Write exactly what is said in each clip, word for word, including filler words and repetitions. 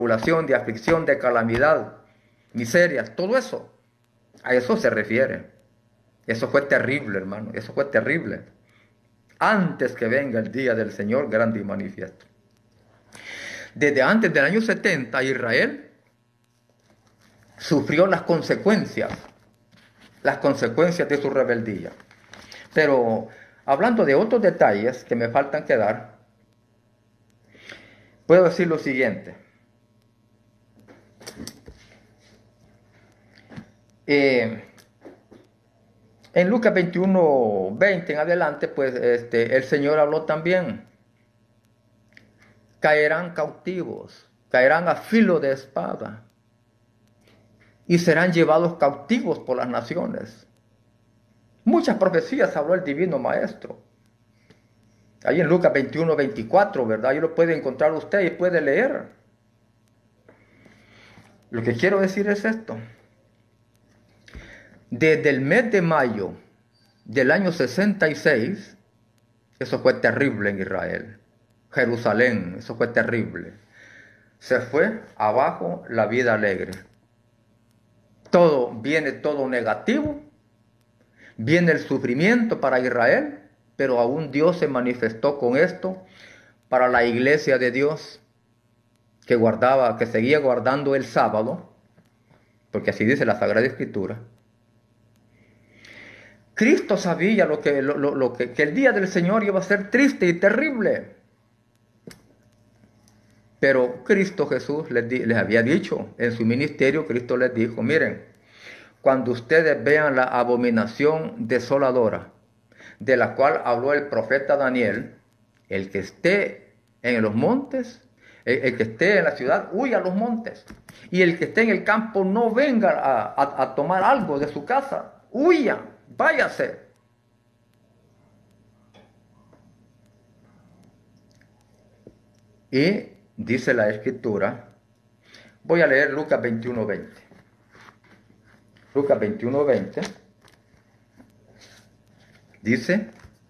tribulación, de aflicción, de calamidad, miserias, todo eso. A eso se refiere. Eso fue terrible, hermano. Eso fue terrible. Antes que venga el día del Señor grande y manifiesto. Desde antes del año setenta, Israel sufrió las consecuencias, las consecuencias de su rebeldía. Pero hablando de otros detalles que me faltan quedar, puedo decir lo siguiente. Eh, en Lucas veintiuno, veinte en adelante, pues este, el Señor habló también. Caerán cautivos, caerán a filo de espada y serán llevados cautivos por las naciones. Muchas profecías habló el Divino Maestro. Ahí en Lucas veintiuno, veinticuatro, ¿verdad? Ahí lo puede encontrar usted y puede leer. Lo que quiero decir es esto. Desde el mes de mayo del año sesenta y seis, eso fue terrible en Israel. Jerusalén, eso fue terrible. Se fue abajo la vida alegre. Todo, viene todo negativo. Viene el sufrimiento para Israel, pero aún Dios se manifestó con esto para la iglesia de Dios que guardaba, que seguía guardando el sábado, porque así dice la Sagrada Escritura. Cristo sabía lo que, lo, lo, lo que, que el día del Señor iba a ser triste y terrible. Pero Cristo Jesús les, di, les había dicho en su ministerio, Cristo les dijo, miren, cuando ustedes vean la abominación desoladora, de la cual habló el profeta Daniel, el que esté en los montes, el, el que esté en la ciudad, huya a los montes. Y el que esté en el campo no venga a, a, a tomar algo de su casa, huya, váyase. Y dice la Escritura, voy a leer Lucas veintiuno, veinte. Lucas veintiuno, veinte. Dice,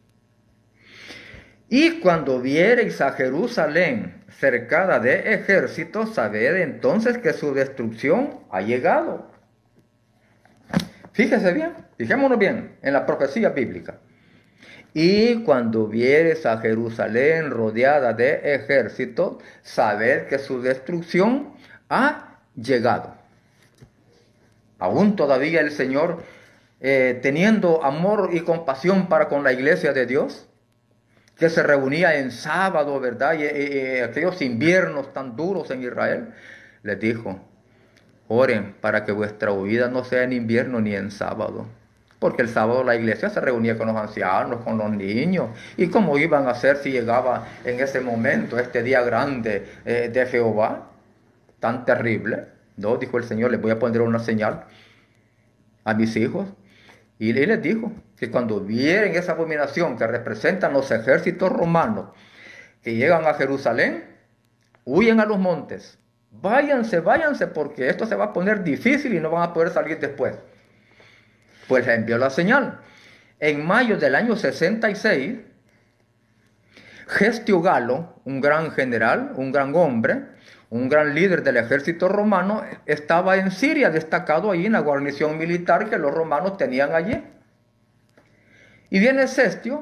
y cuando viereis a Jerusalén cercada de ejércitos, sabed entonces que su destrucción ha llegado. Fíjese bien, fijémonos bien en la profecía bíblica. Y cuando vieres a Jerusalén rodeada de ejércitos, sabed que su destrucción ha llegado. Aún todavía el Señor, eh, teniendo amor y compasión para con la iglesia de Dios, que se reunía en sábado, ¿verdad? Y, y, y aquellos inviernos tan duros en Israel, les dijo, oren para que vuestra huida no sea en invierno ni en sábado. Porque el sábado la iglesia se reunía con los ancianos, con los niños. ¿Y cómo iban a hacer si llegaba en ese momento, este día grande eh, de Jehová? Tan terrible. No, dijo el Señor, les voy a poner una señal a mis hijos. Y les dijo que cuando vieren esa abominación que representan los ejércitos romanos que llegan a Jerusalén, huyen a los montes. Váyanse, váyanse, porque esto se va a poner difícil y no van a poder salir después. Pues le envió la señal. En mayo del año sesenta y seis, Gestio Galo, un gran general, un gran hombre, un gran líder del ejército romano, estaba en Siria, destacado allí en la guarnición militar que los romanos tenían allí. Y viene Cestio,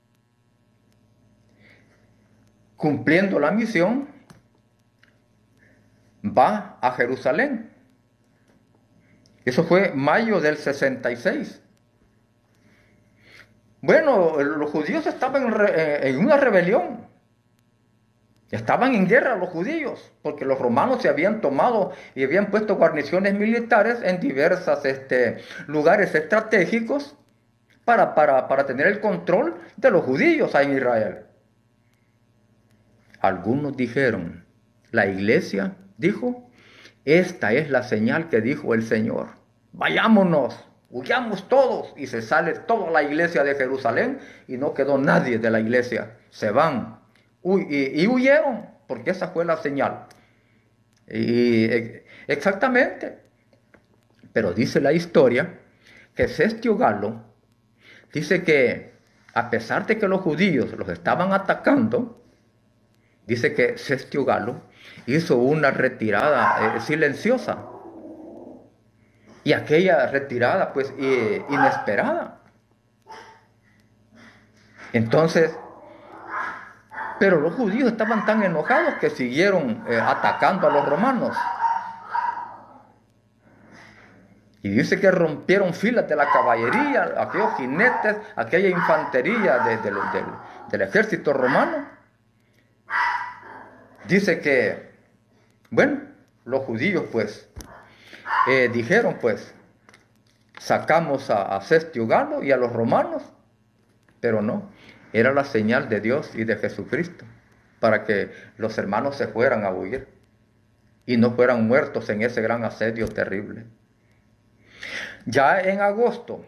cumpliendo la misión, va a Jerusalén. Eso fue mayo del sesenta y seis. Bueno, los judíos estaban en, re, en una rebelión. Estaban en guerra los judíos, porque los romanos se habían tomado y habían puesto guarniciones militares en diversos este, lugares estratégicos para, para, para tener el control de los judíos en Israel. Algunos dijeron, la iglesia dijo, esta es la señal que dijo el Señor. Vayámonos, huyamos todos. Y se sale toda la iglesia de Jerusalén y no quedó nadie de la iglesia. Se van. Uy, y, y huyeron, porque esa fue la señal. Y exactamente. Pero dice la historia que Cestio Galo dice que a pesar de que los judíos los estaban atacando, dice que Cestio Galo hizo una retirada eh, silenciosa. Y aquella retirada, pues, eh, inesperada. Entonces, pero los judíos estaban tan enojados que siguieron eh, atacando a los romanos. Y dice que rompieron filas de la caballería, aquellos jinetes, aquella infantería de, de, de, del, del ejército romano. Dice que, bueno, los judíos pues eh, dijeron pues, sacamos a, a Cestio Galo y a los romanos, pero no, era la señal de Dios y de Jesucristo, para que los hermanos se fueran a huir y no fueran muertos en ese gran asedio terrible. Ya en agosto,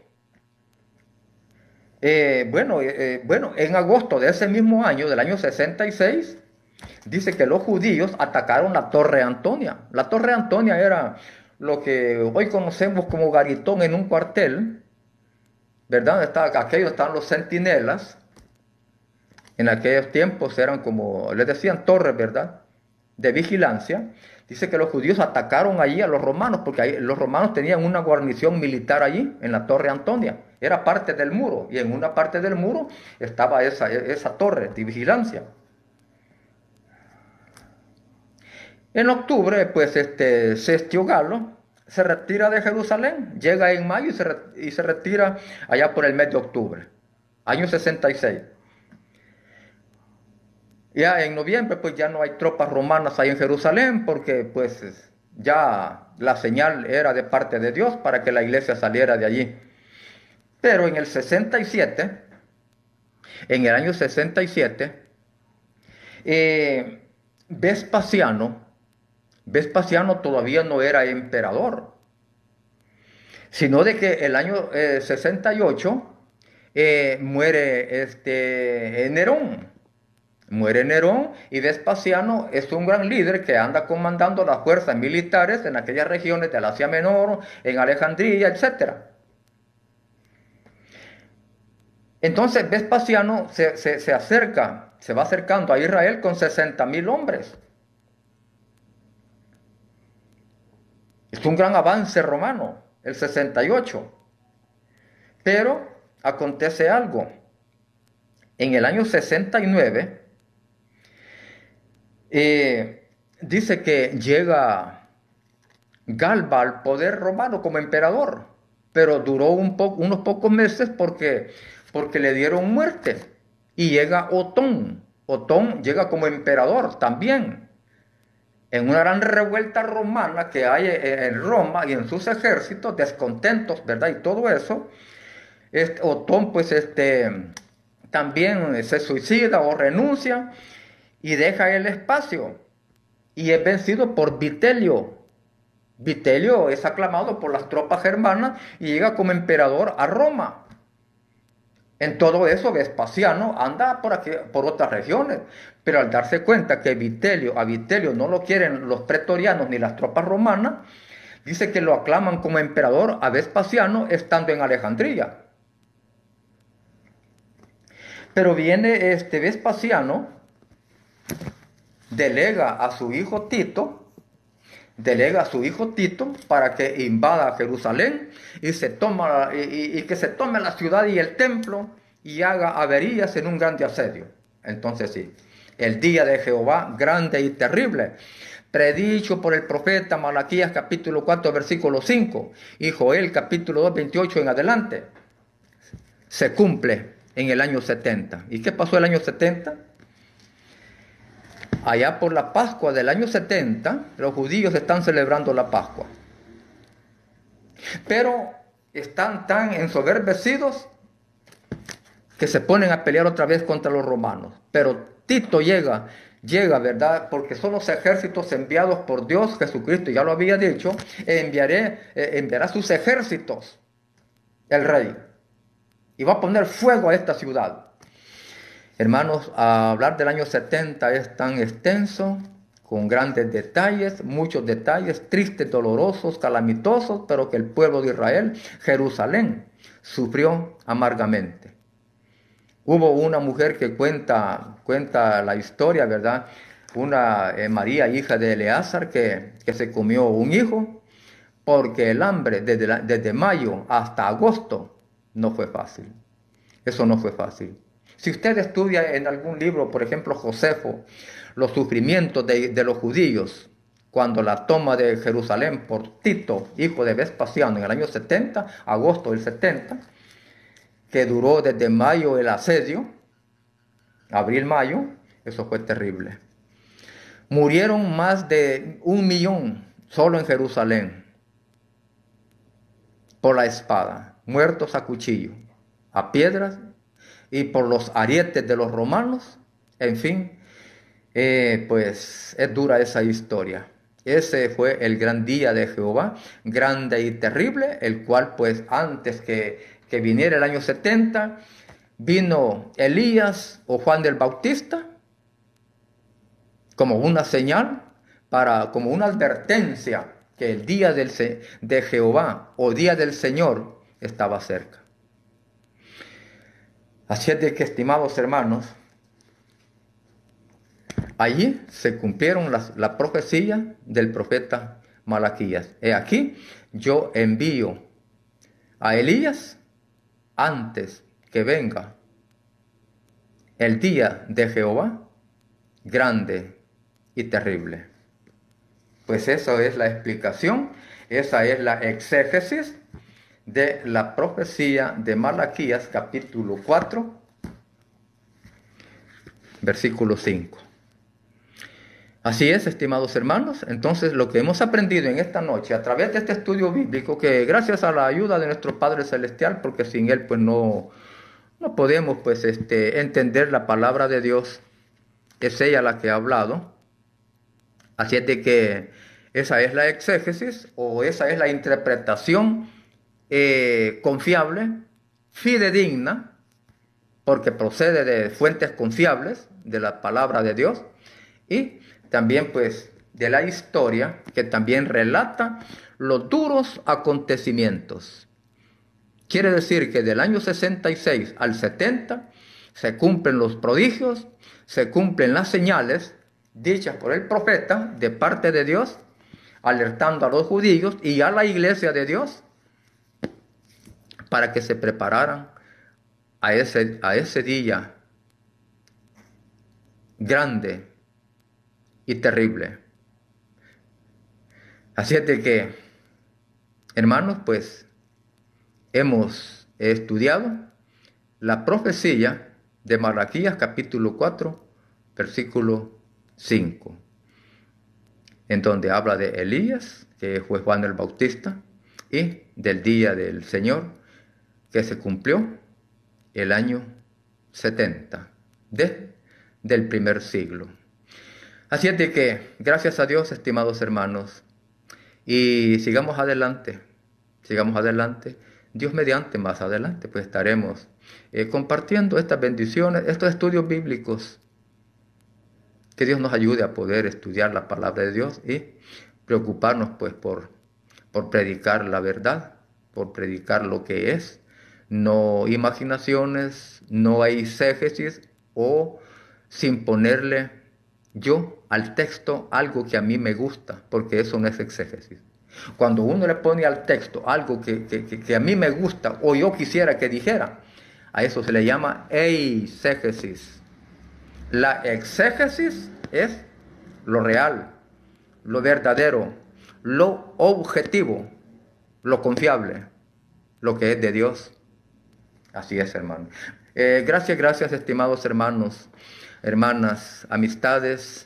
eh, bueno, eh, bueno, en agosto de ese mismo año, del año sesenta y seis, dice que los judíos atacaron la Torre Antonia. La Torre Antonia era lo que hoy conocemos como garitón en un cuartel, ¿verdad? Está, aquellos estaban los centinelas. En aquellos tiempos eran como, les decían torres, ¿verdad?, de vigilancia. Dice que los judíos atacaron allí a los romanos, porque ahí, los romanos tenían una guarnición militar allí, en la Torre Antonia. Era parte del muro, y en una parte del muro estaba esa, esa torre de vigilancia. En octubre, pues, este Cestio Galo se retira de Jerusalén, llega en mayo y se, y se retira allá por el mes de octubre, año sesenta y seis. Ya en noviembre pues ya no hay tropas romanas ahí en Jerusalén, porque pues ya la señal era de parte de Dios para que la iglesia saliera de allí. Pero en el sesenta y siete, en el año sesenta y siete, eh, Vespasiano, Vespasiano todavía no era emperador, sino de que el año eh, sesenta y ocho eh, muere este, Nerón. Muere Nerón y Vespasiano es un gran líder que anda comandando las fuerzas militares en aquellas regiones del Asia Menor, en Alejandría, etcétera. Entonces Vespasiano se, se, se acerca, se va acercando a Israel con sesenta mil hombres. Es un gran avance romano, el sesenta y ocho. Pero acontece algo. En el año sesenta y nueve, Eh, dice que llega Galba al poder romano como emperador, pero duró un po unos pocos meses porque, porque le dieron muerte. Y llega Otón. Otón llega como emperador también. En una gran revuelta romana que hay en Roma y en sus ejércitos, descontentos, ¿verdad? Y todo eso, este, Otón pues este, también se suicida o renuncia y deja el espacio, y es vencido por Vitelio. Vitelio es aclamado por las tropas germanas y llega como emperador a Roma. En todo eso Vespasiano anda por aquí, por otras regiones, pero al darse cuenta que Vitelio, a Vitelio no lo quieren los pretorianos ni las tropas romanas, dice que lo aclaman como emperador a Vespasiano estando en Alejandría. Pero viene este Vespasiano, delega a su hijo Tito, delega a su hijo Tito para que invada Jerusalén y, se toma, y, y que se tome la ciudad y el templo y haga averías en un grande asedio. Entonces sí, el día de Jehová grande y terrible, predicho por el profeta Malaquías capítulo cuatro versículo cinco y Joel capítulo dos veintiocho en adelante, se cumple en el año setenta. ¿Y qué pasó el año setenta? Allá por la Pascua del año setenta, los judíos están celebrando la Pascua. Pero están tan ensoberbecidos que se ponen a pelear otra vez contra los romanos. Pero Tito llega, llega, ¿verdad? Porque son los ejércitos enviados por Dios, Jesucristo, ya lo había dicho, enviaré, eh, enviará sus ejércitos, el rey, y va a poner fuego a esta ciudad. Hermanos, a hablar del año setenta es tan extenso, con grandes detalles, muchos detalles, tristes, dolorosos, calamitosos, pero que el pueblo de Israel, Jerusalén, sufrió amargamente. Hubo una mujer que cuenta, cuenta la historia, ¿verdad?, una eh, María, hija de Eleazar, que, que se comió un hijo, porque el hambre desde, la, desde mayo hasta agosto no fue fácil. Eso no fue fácil. Si usted estudia en algún libro, por ejemplo, Josefo, los sufrimientos de, de los judíos, cuando la toma de Jerusalén por Tito, hijo de Vespasiano, en el año setenta, agosto del setenta, que duró desde mayo el asedio, abril-mayo, eso fue terrible. Murieron más de un millón solo en Jerusalén por la espada, muertos a cuchillo, a piedras y por los arietes de los romanos. En fin, eh, pues es dura esa historia. Ese fue el gran día de Jehová, grande y terrible, el cual pues antes que, que viniera el año setenta, vino Elías o Juan del Bautista como una señal, para, como una advertencia que el día del, de Jehová o día del Señor estaba cerca. Así es de que, estimados hermanos, allí se cumplieron las, la profecía del profeta Malaquías. He aquí, yo envío a Elías antes que venga el día de Jehová, grande y terrible. Pues eso es la explicación, esa es la exégesis de la profecía de Malaquías, capítulo cuatro, versículo cinco. Así es, estimados hermanos. Entonces, lo que hemos aprendido en esta noche a través de este estudio bíblico, que gracias a la ayuda de nuestro Padre Celestial, porque sin Él pues no, no podemos pues este, entender la palabra de Dios, es ella la que ha hablado. Así es de que esa es la exégesis o esa es la interpretación eh, confiable, fidedigna, porque procede de fuentes confiables de la palabra de Dios, y también pues de la historia, que también relata los duros acontecimientos. Quiere decir que del año sesenta y seis al setenta se cumplen los prodigios, se cumplen las señales dichas por el profeta de parte de Dios, alertando a los judíos y a la iglesia de Dios para que se prepararan a ese, a ese día grande y terrible. Así es de que, hermanos, pues hemos estudiado la profecía de Malaquías capítulo cuatro, versículo cinco, en donde habla de Elías, que fue Juan el Bautista, y del día del Señor, que se cumplió el año setenta de, del primer siglo. Así es de que, gracias a Dios, estimados hermanos, y sigamos adelante, sigamos adelante, Dios mediante, más adelante, pues estaremos eh, compartiendo estas bendiciones, estos estudios bíblicos. Que Dios nos ayude a poder estudiar la palabra de Dios y preocuparnos pues por, por predicar la verdad, por predicar lo que es, no imaginaciones, no hay exégesis o sin ponerle yo al texto algo que a mí me gusta, porque eso no es exégesis. Cuando uno le pone al texto algo que, que, que, que a mí me gusta o yo quisiera que dijera, a eso se le llama eisegesis. La exégesis es lo real, lo verdadero, lo objetivo, lo confiable, lo que es de Dios. Así es, hermano. Eh, gracias, gracias, estimados hermanos, hermanas, amistades.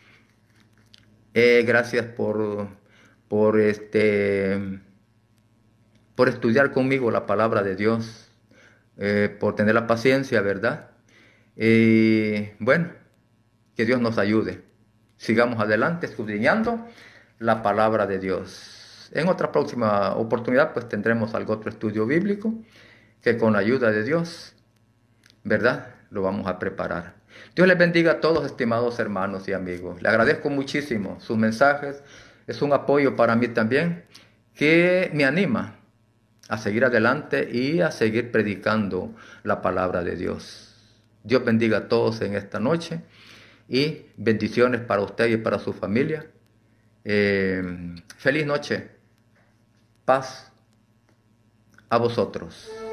Eh, gracias por, por, este, por estudiar conmigo la palabra de Dios, eh, por tener la paciencia, ¿verdad? Y bueno, que Dios nos ayude. Sigamos adelante escudriñando la palabra de Dios. En otra próxima oportunidad pues tendremos algún otro estudio bíblico que con la ayuda de Dios, ¿verdad?, lo vamos a preparar. Dios les bendiga a todos, estimados hermanos y amigos. Le agradezco muchísimo sus mensajes. Es un apoyo para mí también que me anima a seguir adelante y a seguir predicando la palabra de Dios. Dios bendiga a todos en esta noche y bendiciones para usted y para su familia. Eh, feliz noche. Paz a vosotros.